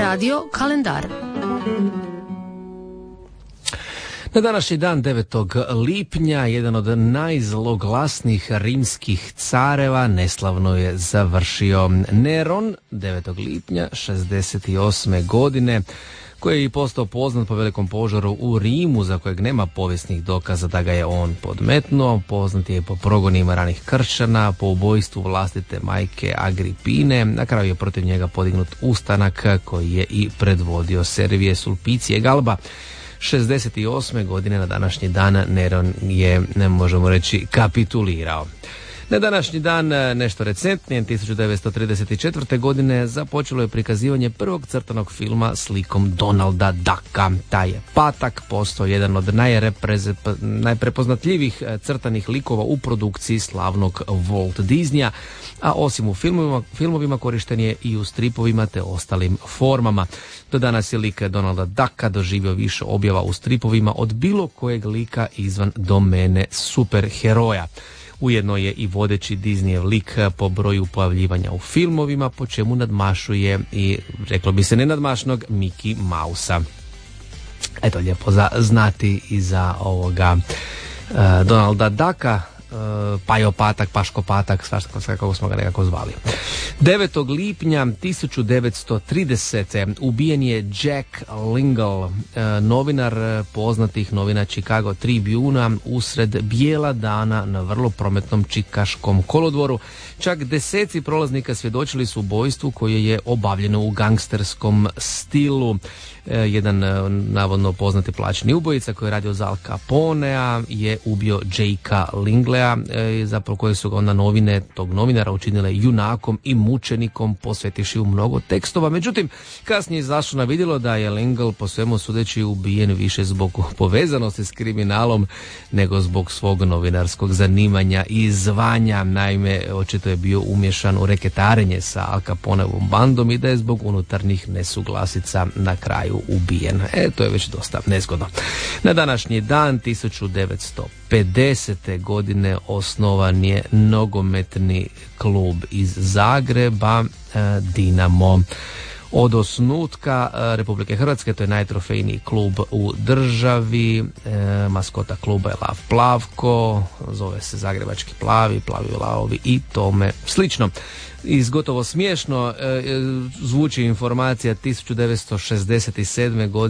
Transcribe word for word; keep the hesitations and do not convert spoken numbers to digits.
Radio kalendar. Na današnji dan devetog lipnja jedan od najzloglasnijih rimskih careva neslavno je završio. Neron devetog lipnja šezdeset osme godine, koji je i postao poznat po velikom požaru u Rimu, za kojeg nema povijesnih dokaza da ga je on podmetnuo. Poznat je po progonima ranih kršćana, po ubojstvu vlastite majke Agripine. Na kraju je protiv njega podignut ustanak koji je i predvodio Servije Sulpicije Galba. šezdeset osme godine na današnji dan Neron je, ne možemo reći, kapitulirao. Na današnji dan, nešto recentnije, tisuću devetsto trideset četvrte. godine započelo je prikazivanje prvog crtanog filma s likom Donalda Ducka. Taj je patak postao jedan od najrepreze- najprepoznatljivih crtanih likova u produkciji slavnog Walt Disneya, a osim u filmovima, filmovima korišten je i u stripovima te ostalim formama. Do danas je lik Donalda Ducka doživio više objava u stripovima od bilo kojeg lika izvan domene superheroja. Ujedno je i vodeći Disneyev lik po broju pojavljivanja u filmovima, po čemu nadmašuje i, reklo bi se, nenadmašnog Mickey Mousea. Eto, lijepo za znati i za ovoga uh, Donalda Ducka, uh, Pajo Patak, Paško Patak, svašta kako smo ga nekako zvali. devetog lipnja tisuću devetsto tridesete. ubijen je Jack Lingle, novinar poznatih novina Chicago Tribuna, usred bijela dana na vrlo prometnom čikaškom kolodvoru. Čak deseci prolaznika svjedočili su ubojstvu koje je obavljeno u gangsterskom stilu. Jedan navodno poznati plaćeni ubojica koji je radio za Al Caponea je ubio Jakea Linglea, zapravo koje su ga onda novine tog novinara učinile junakom i mučenikom, posvetiši u mnogo tekstova. Međutim, kasnije je izašlo na vidjelo da je Lingle po svemu sudeći ubijen više zbog povezanosti s kriminalom nego zbog svog novinarskog zanimanja i zvanja. Naime, očito je bio umješan u reketarenje sa Al Caponeovom bandom i da je zbog unutarnjih nesuglasica na kraju ubijen. E, to je već dosta nezgodno. Na današnji dan tisuću devetsto pedesete. godine osnovan je nogometni klub iz Zagreba, Dinamo. Od osnutka Republike Hrvatske to je najtrofejniji klub u državi. E, maskota kluba je lav Plavko, zove se Zagrebački plavi, plavi lavovi i tome slično. Iz gotovo smiješno e, zvuči informacija tisuću devetsto šezdeset sedme. godine